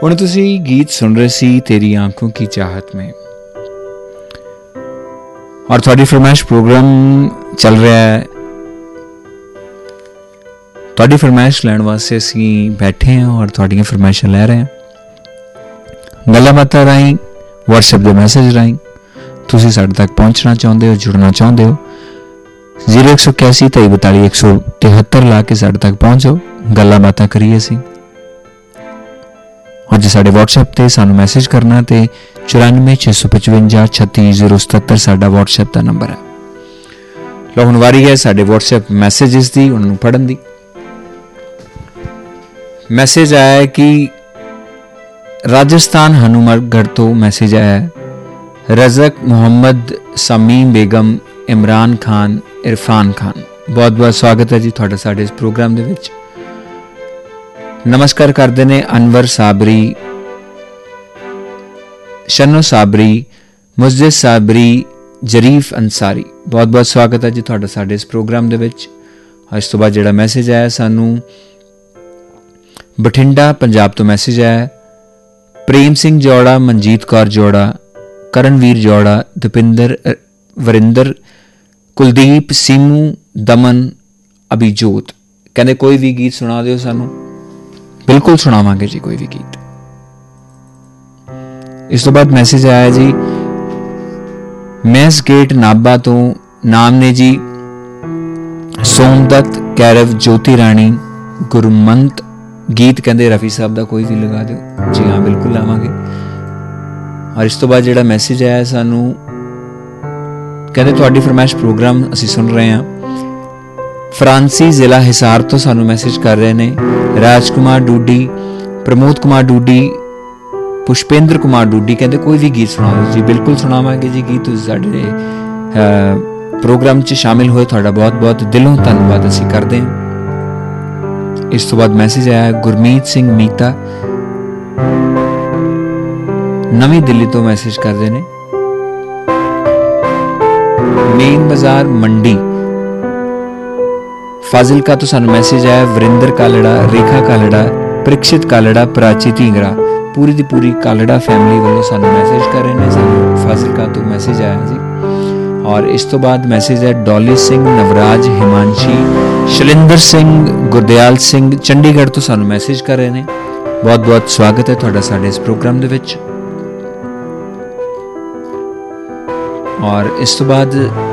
ਹੁਣ ਤੁਸੀਂ गीत सुन रहे सी तेरी आंखों की चाहत में और थोड़ी फरमाइश प्रोग्राम चल रहा है। थोड़ी फरमाइश लैण वास्ते असीं बैठे हैं और थोड़ियां फरमाइशां लै रहे हैं। गल्लां बातां राहीं WhatsApp के मैसेज राहीं तुसीं साडे तक पहुँचना चाहुंदे हो, जुड़ना चाहुंदे हो 0181 43 173 ला के साडे तक पहुँचो, गल्लां बातां करिए असीं। और जे साडे WhatsApp ते सानू मैसेज करना ते 94 655 36 077 साडा WhatsApp दा नंबर है। लो हुण वारी है साडे WhatsApp मैसेजेस दी, उन्हां नूं पढ़न दी। मैसेज आया है कि राजस्थान हनुमानगढ़ तो मैसेज आया है। रज़क मोहम्मद, समीम बेगम, इमरान खान, इरफान खान, बहुत बहुत स्वागत है जी तुहाडा साडे इस प्रोग्राम दे विच। नमस्कार करते ने अनवर साबरी, शनो साबरी, मुजद साबरी, जरीफ अंसारी, बहुत बहुत स्वागत है जी तुहाडा साडे इस प्रोग्राम दे विच। इस तो बाद जिहड़ा मैसेज आया सानू बठिंडा पंजाब तो मैसेज आया। प्रेम सिंह जौड़ा, मनजीत कौर जौड़ा, करणवीर जौड़ा, दीपिंदर, वरिंदर, कुलदीप, सीमू, दमन, अभिजोत कहते कोई भी गीत सुना दिओ सानू, बिल्कुल सुनावांगे जी कोई भी गीत। इस तो बाद मैसेज आया जी मैस गेट नाभा तो, नाम ने जी सोमदत्त, कैरव, ज्योति राणी, गुरमंत। गीत कहते रफी साहब का कोई भी लगा दो जी, हाँ बिल्कुल लावांगे। और इस तो बाद जिहड़ा मैसेज आया सानू कहते तुहाडी फरमाइश प्रोग्राम असीं सुन रहे हैं। फ्रांसी जिला हिसार तो सानू मैसेज कर रहे हैं राजकुमार डूडी, प्रमोद कुमार डूडी, पुष्पेंद्र कुमार डूडी कहते कोई भी गीत सुना दो जी, बिल्कुल सुनावांगे जी गीत। तुसीं साडे प्रोग्राम च शामिल होए तुहाडा बहुत बहुत दिलों धन्नवाद असीं करदे हां। इस तो बाद मैसेज आया गुरमीत सिंह मीता, नवी दिल्ली तो मैसेज करते हैं। मेन बाजार मंडी फाजिलका तो सानू मैसेज आया वरिंदर कालड़ा, रेखा कालड़ा, परीक्षित कालड़ा, प्राची ढींगरा, पूरी दी पूरी कालड़ा फैमिली वालों सानू मैसेज कर रहे हैं। सानू फाजिलका तो मैसेज आया जी। और इस तो बाद मैसेज है डॉली सिंह, नवराज, हिमांशी, शलिंदर सिंह, गुरदयाल सिंह चंडीगढ़ तो सानू मैसेज कर रहे हैं। बहुत बहुत स्वागत है तुहाडा साडे इस प्रोग्राम दे विच। और इस तो बाद